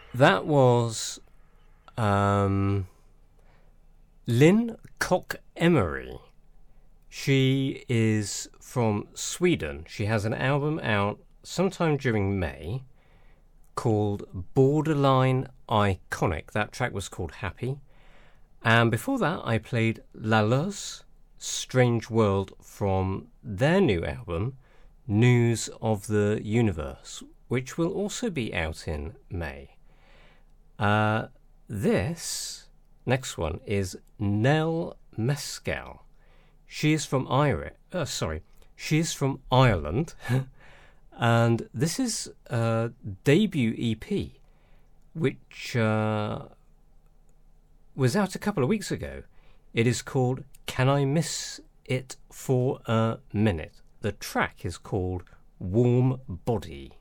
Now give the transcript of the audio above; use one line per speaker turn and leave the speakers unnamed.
That was Lynn Koch-Emery. She is from Sweden. She has an album out sometime during May called Borderline Iconic. That track was called Happy. And before that, I played Lalleur's Strange World from their new album, News of the Universe, which will also be out in May. This next one is Nell Mescal. She is from She is from Ireland, and this is a debut EP, which was out a couple of weeks ago. It is called Can I Miss It for a Minute? The track is called Warm Body.